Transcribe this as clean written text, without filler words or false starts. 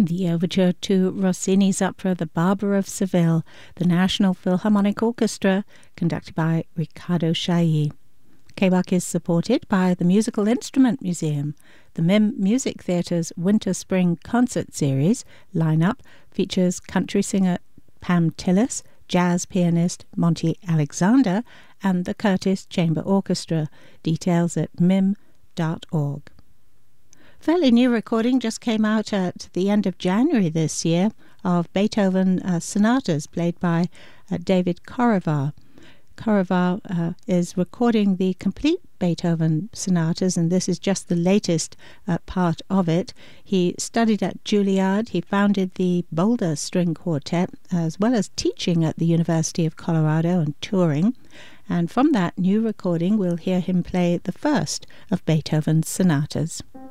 The overture to Rossini's opera The Barber of Seville, the National Philharmonic Orchestra, conducted by Riccardo Chailly. KBAC is supported by the Musical Instrument Museum. The MIM Music Theatre's Winter-Spring Concert Series lineup features country singer Pam Tillis, jazz pianist Monty Alexander, and the Curtis Chamber Orchestra. Details at mim.org. Fairly new recording just came out at the end of January this year of Beethoven sonatas played by David Korovar. Korovar is recording the complete Beethoven sonatas, and this is just the latest part of it. He studied at Juilliard. He founded the Boulder String Quartet, as well as teaching at the University of Colorado and touring. And from that new recording, we'll hear him play the first of Beethoven's sonatas.